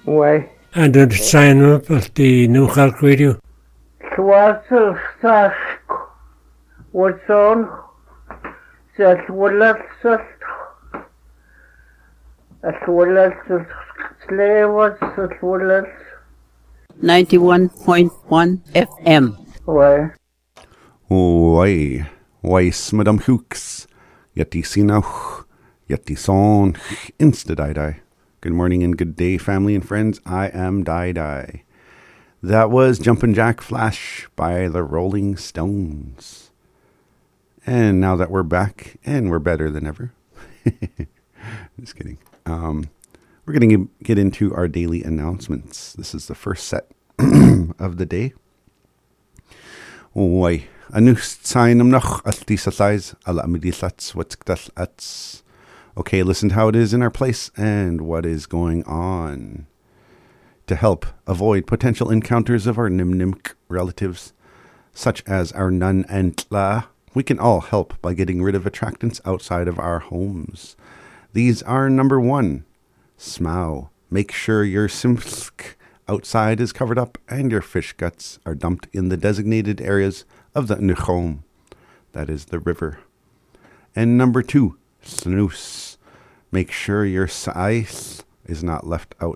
Why? And don't sign up at the New Halk Radio. Schwarzel Sask. What's on? That Willet Slavers, that Willet. 91.1 FM. Why? Why? Madam Hooks. Yeti Sinauch. Yeti Son. Insta Dai. Good morning and good day, family and friends. I am Dai. That was Jumpin' Jack Flash by the Rolling Stones. And now that we're back and we're better than ever. Just kidding. We're going to get into our daily announcements. This is the first set of the day. Why? Anu sign noch at the size ala midilats what's at. Okay, listen to how it is in our place and what is going on. To help avoid potential encounters of our Nimnimk relatives, such as our Nun and Tla, we can all help by getting rid of attractants outside of our homes. These are number 1, Smow. Make sure your Simsk outside is covered up and your fish guts are dumped in the designated areas of the Nuchom, that is the river. And number 2, Snoose. Make sure your Sais is not left